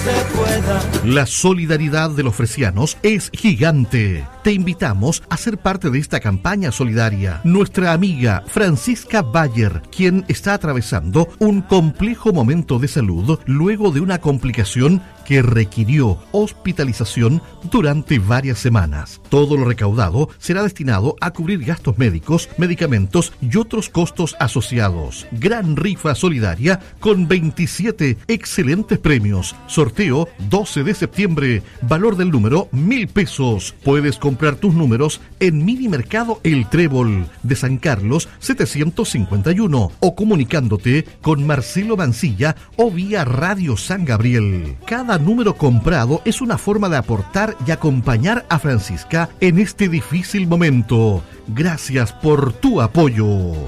se pueda. La solidaridad de los fresianos es gigante. Te invitamos a ser parte de esta campaña solidaria. Nuestra amiga Francisca Bayer, quien está atravesando un complejo momento de salud luego de una complicación que requirió hospitalización durante varias semanas. Todo lo recaudado será destinado a cubrir gastos médicos, medicamentos y otros costos asociados. Gran rifa solidaria con 27 excelentes premios. Sorteo 12 de septiembre. Valor del número 1.000 pesos. Puedes comprar tus números en Mini Mercado El Trébol de San Carlos 751 o comunicándote con Marcelo Mancilla o vía Radio San Gabriel. Cada número comprado es una forma de aportar y acompañar a Francisca en este difícil momento. Gracias por tu apoyo.